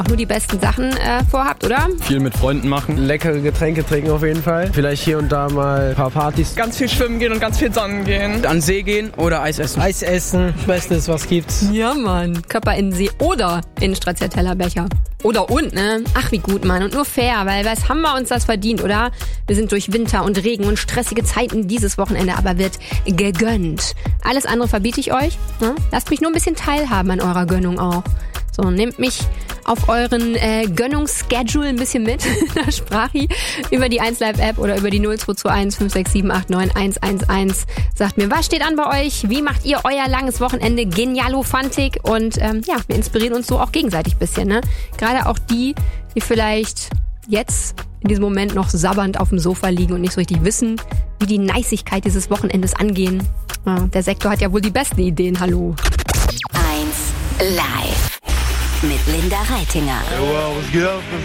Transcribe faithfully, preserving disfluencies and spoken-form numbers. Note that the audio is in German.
auch nur die besten Sachen äh, vorhabt, oder? Viel mit Freunden machen. Leckere Getränke trinken auf jeden Fall. Vielleicht hier und da mal ein paar Partys. Ganz viel schwimmen gehen und ganz viel sonnen gehen. An den See gehen oder Eis essen. Eis essen, Bestes, was gibt's. Ja, Mann. Körper in den See oder in den Stracciatella-Becher. Oder und, ne? Ach, wie gut, Mann. Und nur fair, weil was haben wir uns das verdient, oder? Wir sind durch Winter und Regen und stressige Zeiten dieses Wochenende, aber wird gegönnt. Alles andere verbiete ich euch. Ne? Lasst mich nur ein bisschen teilhaben an eurer Gönnung auch. So, nehmt mich auf euren äh, Gönnungsschedule ein bisschen mit, da Sprachi, über die eins Live App oder über die null zwei zwei eins fünf sechs sieben acht neun eins eins eins. Sagt mir, was steht an bei euch? Wie macht ihr euer langes Wochenende genialofantig? Und ähm, ja, wir inspirieren uns so auch gegenseitig ein bisschen, ne? Gerade auch die, die vielleicht jetzt in diesem Moment noch sabbernd auf dem Sofa liegen und nicht so richtig wissen, wie die Niceigkeit dieses Wochenendes angehen. Ja, der Sektor hat ja wohl die besten Ideen, hallo. eins Live mit Linda Reitinger. Well, was good.